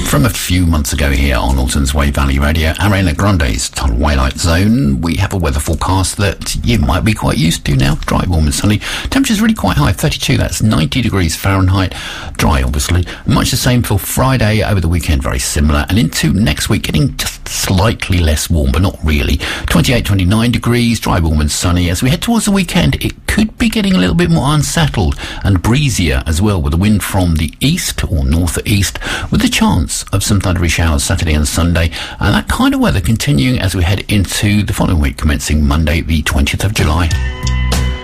From a few months ago here on Alton's Way Valley Radio, Ariana Grande's Twilight Zone, we have a weather forecast that you might be quite used to now. Dry, warm and sunny. Temperature's really quite high, 32, that's 90 degrees Fahrenheit. Dry, obviously. Much the same for Friday, over the weekend, very similar. And into next week, getting just slightly less warm, but not really. 28, 29 degrees, dry, warm and sunny. As we head towards the weekend, it could be getting a little bit more unsettled and breezier as well, with the wind from the east or northeast, with the chance of some thundery showers Saturday and Sunday, and that kind of weather continuing as we head into the following week, commencing Monday the 20th of July.